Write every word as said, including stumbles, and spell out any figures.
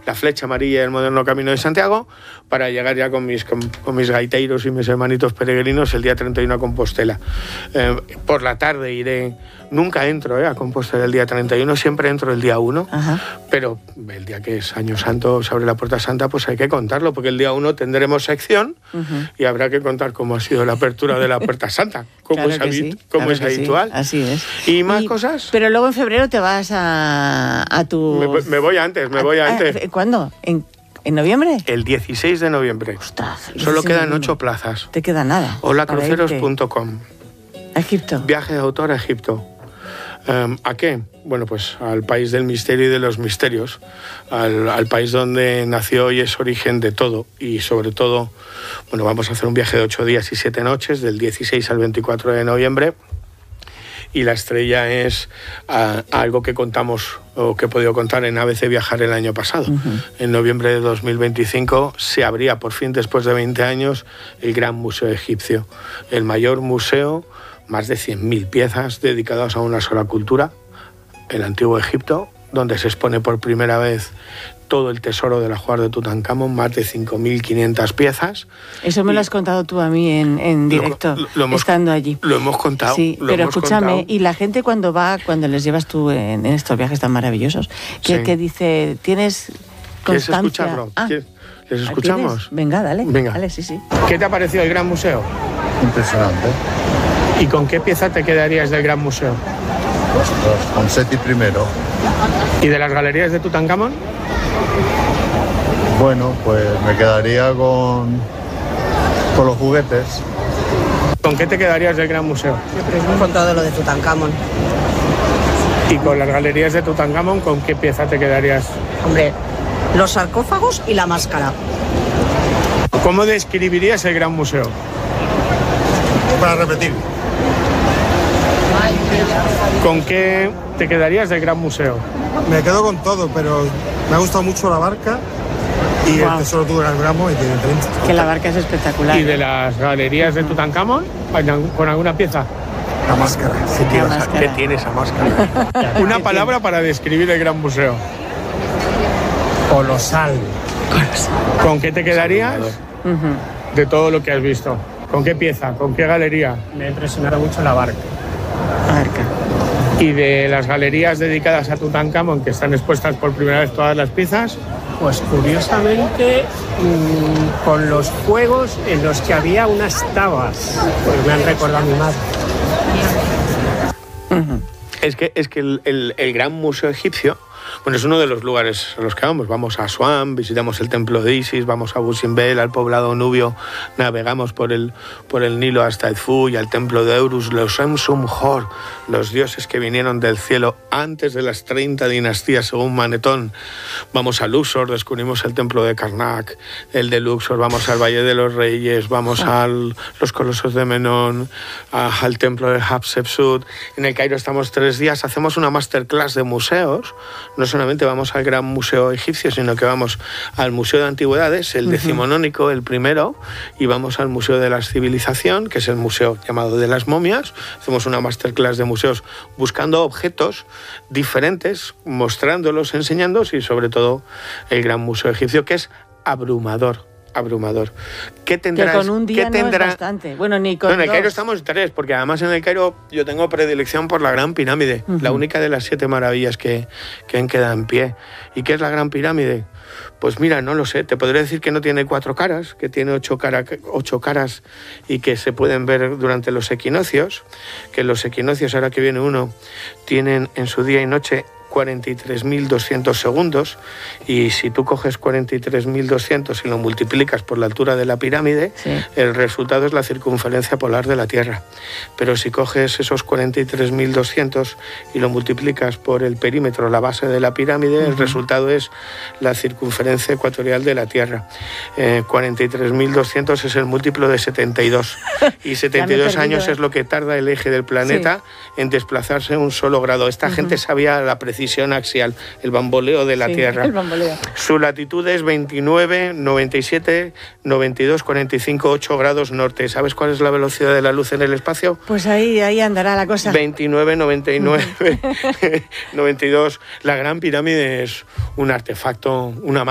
la flecha amarilla del moderno Camino de Santiago, para llegar ya con mis, con, con mis gaiteiros y mis hermanitos peregrinos el día treinta y uno a Compostela. Eh, por la tarde iré, nunca entro eh, a Compostela el día treinta y uno, siempre entro el día uno, pero el día que es Año Santo, se abre la Puerta Santa, pues hay que contarlo, porque el día uno tendremos sección uh-huh. y habrá que contar cómo ha sido la apertura de la Puerta Santa, cómo claro es, sí, habi- cómo claro es habitual. Sí. Así es. ¿Y más y, cosas? Pero luego en febrero te vas a, a tu... Me, me voy antes, me voy a, antes. A, ¿Cuándo? ¿En, ¿En noviembre? El dieciséis de noviembre. Ostras. Solo quedan ocho plazas. Te queda nada. hola cruceros punto com. ¿A Egipto? Viaje de autor a Egipto. Um, ¿A qué? Bueno, pues al país del misterio y de los misterios, al, al país donde nació y es origen de todo, y sobre todo, bueno, vamos a hacer un viaje de ocho días y siete noches, del dieciséis al veinticuatro de noviembre, y la estrella es uh, algo que contamos o que he podido contar en A B C Viajar el año pasado. Uh-huh. En noviembre de dos mil veinticinco se abría por fin, después de veinte años, el Gran Museo Egipcio, el mayor museo, más de cien mil piezas dedicadas a una sola cultura, el Antiguo Egipto, donde se expone por primera vez todo el tesoro del ajuar de Tutankamón, más de cinco mil quinientas piezas. Eso me y lo has contado tú a mí en, en directo, lo, lo hemos, estando allí. Lo hemos contado. Sí, lo pero hemos escúchame, contado. Y la gente cuando va, cuando les llevas tú en, en estos viajes tan maravillosos, que, sí. que dice, tienes constancia... ¿Quieres escucharlo? Ah, ¿Les escuchamos? ¿Tienes? Venga, dale. Venga. Dale, sí, sí. ¿Qué te ha parecido el Gran Museo? Impresionante. ¿Y con qué pieza te quedarías del Gran Museo? Pues con Seti primero. ¿Y de las galerías de Tutankamón? Bueno, pues me quedaría con, con los juguetes. ¿Con qué te quedarías del Gran Museo? Con todo lo de Tutankamón. ¿Y con las galerías de Tutankamón, con qué pieza te quedarías? Hombre, los sarcófagos y la máscara. ¿Cómo describirías el Gran Museo? Para repetir. ¿Con qué te quedarías del Gran Museo? Me quedo con todo, pero me ha gustado mucho la barca y wow. el tesoro de Tutankamón y tiene treinta. Que la barca es espectacular. ¿Y de las galerías de Tutankamón, con alguna pieza? La máscara. ¿Qué tiene, esa, ¿qué tiene esa máscara? Una palabra para describir el Gran Museo. Colosal. ¿Con qué te quedarías uh-huh. de todo lo que has visto? ¿Con qué pieza? ¿Con qué galería? Me ha impresionado mucho la barca. Barca. ¿Y de las galerías dedicadas a Tutankamón, que están expuestas por primera vez todas las piezas? Pues curiosamente, mmm, con los juegos en los que había unas tabas, pues me han recordado a mi madre. Uh-huh. Es que, es que el, el, el Gran Museo Egipcio, bueno, es uno de los lugares a los que vamos. Vamos a Asuán, visitamos el templo de Isis, vamos a Busimbel, al poblado nubio, navegamos por el, por el Nilo hasta Edfu y al templo de Eurus, los Em-Sum-Hor, los dioses que vinieron del cielo antes de las treinta dinastías según Manetón. Vamos a Luxor, descubrimos el templo de Karnak, el de Luxor, vamos al Valle de los Reyes, vamos a los colosos de Menón, a, al templo de Hatshepsut. En el Cairo estamos tres días, hacemos una masterclass de museos. No solamente vamos al Gran Museo Egipcio, sino que vamos al Museo de Antigüedades, el decimonónico, el primero, y vamos al Museo de la Civilización, que es el museo llamado de las momias. Hacemos una masterclass de museos buscando objetos diferentes, mostrándolos, enseñándolos, y sobre todo el Gran Museo Egipcio, que es abrumador. abrumador. ¿Qué tendrá? Que con un día ¿qué tendrá? No es bastante. Bueno, ni con no, en el dos. Cairo estamos tres, porque además en el Cairo yo tengo predilección por la Gran Pirámide, uh-huh. la única de las siete maravillas que, que han quedado en pie. ¿Y qué es la Gran Pirámide? Pues mira, no lo sé. Te podría decir que no tiene cuatro caras, que tiene ocho, cara, ocho caras y que se pueden ver durante los equinoccios, que los equinoccios, ahora que viene uno, tienen en su día y noche cuarenta y tres mil doscientos segundos, y si tú coges cuarenta y tres mil doscientos y lo multiplicas por la altura de la pirámide, sí. el resultado es la circunferencia polar de la Tierra. Pero si coges esos cuarenta y tres mil doscientos y lo multiplicas por el perímetro, la base de la pirámide, uh-huh. el resultado es la circunferencia ecuatorial de la Tierra. Eh, cuarenta y tres mil doscientos es el múltiplo de setenta y dos, y setenta y dos años es lo que tarda el eje del planeta sí. en desplazarse un solo grado. Esta uh-huh. gente sabía la precisión axial, el bamboleo de la sí, Tierra. El bamboleo. Su latitud es veintinueve, noventa y siete, noventa y dos, cuarenta y cinco, ocho grados norte. ¿Sabes cuál es la velocidad de la luz en el espacio? Pues ahí, ahí andará la cosa. veintinueve, noventa y nueve, noventa y dos. La Gran Pirámide es un artefacto, una